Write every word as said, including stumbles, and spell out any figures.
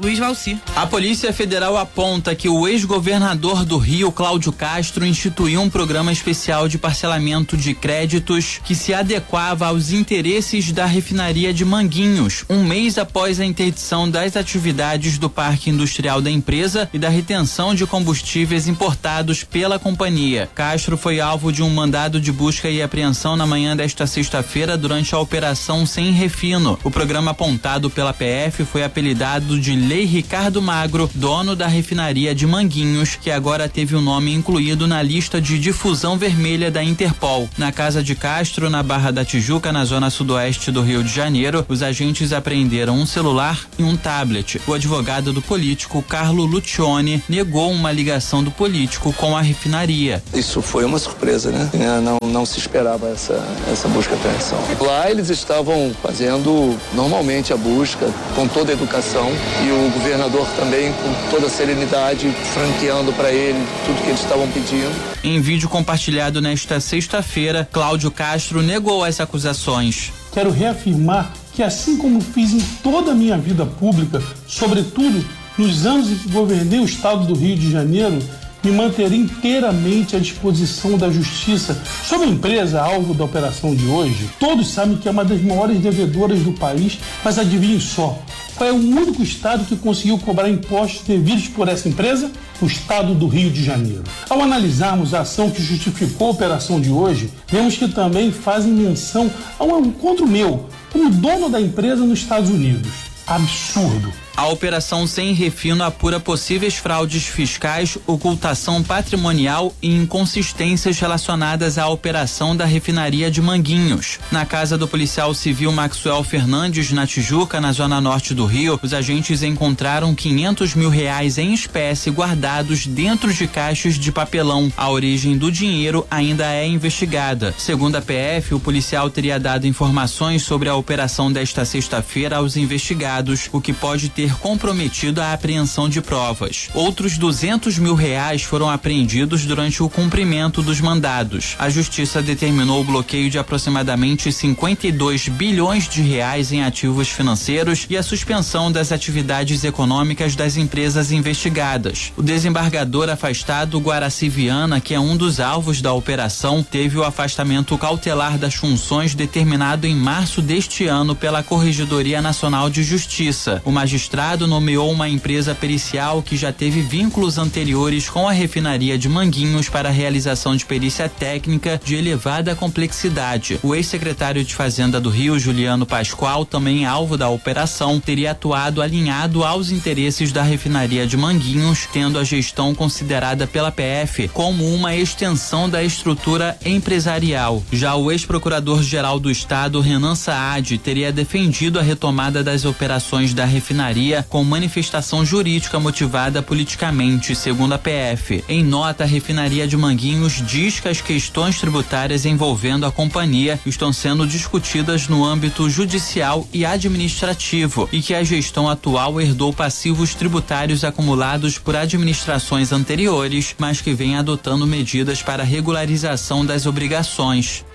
Luiz Valci. A Polícia Federal aponta que o ex-governador do Rio, Cláudio Castro, instituiu um programa especial de parcelamento de créditos que se adequava aos interesses da refinaria de Manguinhos, um mês após a interdição das atividades do parque industrial da empresa e da retenção de combustíveis importados pela companhia. Castro foi alvo de um mandado de busca e apreensão na manhã desta sexta-feira durante a Operação Sem Refino. O programa apontado pela P F foi apelidado de Lei Ricardo Magro, dono da refinaria de Manguinhos, que agora teve o nome incluído na lista de difusão vermelha da Interpol. Na casa de Castro, na Barra da Tijuca, na zona sudoeste do Rio de Janeiro, os agentes apreenderam um celular e um tablet. O advogado do político, Carlo Lucione, negou uma ligação do político com a refinaria. Isso foi uma surpresa, né? Não, não se esperava essa, essa busca e apreensão. Lá eles estavam fazendo normalmente a busca, com toda a educação, e o governador também com toda a serenidade, franqueando para ele tudo que eles estavam pedindo. Em vídeo compartilhado nesta sexta-feira, Cláudio Castro negou as acusações. Quero reafirmar que, assim como fiz em toda a minha vida pública, sobretudo nos anos em que governei o estado do Rio de Janeiro, me manterei inteiramente à disposição da Justiça sobre a empresa alvo da operação de hoje. Todos sabem que é uma das maiores devedoras do país, mas adivinhem só, qual é o único estado que conseguiu cobrar impostos devidos por essa empresa? O estado do Rio de Janeiro. Ao analisarmos a ação que justificou a operação de hoje, vemos que também fazem menção a um encontro meu como dono da empresa nos Estados Unidos. Absurdo. A Operação Sem Refino apura possíveis fraudes fiscais, ocultação patrimonial e inconsistências relacionadas à operação da refinaria de Manguinhos. Na casa do policial civil Maxwell Fernandes, na Tijuca, na zona norte do Rio, os agentes encontraram quinhentos mil reais em espécie guardados dentro de caixas de papelão. A origem do dinheiro ainda é investigada. Segundo a P F, o policial teria dado informações sobre a operação desta sexta-feira aos investigados, o que pode ter comprometido a apreensão de provas. Outros duzentos mil reais foram apreendidos durante o cumprimento dos mandados. A Justiça determinou o bloqueio de aproximadamente cinquenta e dois bilhões de reais em ativos financeiros e a suspensão das atividades econômicas das empresas investigadas. O desembargador afastado Guaraci Viana, que é um dos alvos da operação, teve o afastamento cautelar das funções determinado em março deste ano pela Corregedoria Nacional de Justiça. O magistrado nomeou uma empresa pericial que já teve vínculos anteriores com a refinaria de Manguinhos para a realização de perícia técnica de elevada complexidade. O ex-secretário de Fazenda do Rio, Juliano Pascoal, também alvo da operação, teria atuado alinhado aos interesses da refinaria de Manguinhos, tendo a gestão considerada pela P F como uma extensão da estrutura empresarial. Já o ex-procurador-geral do Estado, Renan Saad, teria defendido a retomada das operações da refinaria com manifestação jurídica motivada politicamente, segundo a P F. Em nota, a refinaria de Manguinhos diz que as questões tributárias envolvendo a companhia estão sendo discutidas no âmbito judicial e administrativo e que a gestão atual herdou passivos tributários acumulados por administrações anteriores, mas que vem adotando medidas para regularização das obrigações.